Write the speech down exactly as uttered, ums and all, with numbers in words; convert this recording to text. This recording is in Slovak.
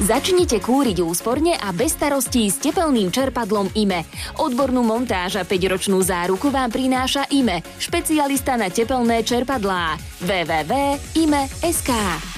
Začnite kúriť úsporne a bez starostí s tepelným čerpadlom í em e. Odbornú montáž a päťročnú záruku vám prináša í em e, špecialista na tepelné čerpadlá. w w w bodka i m e bodka es ká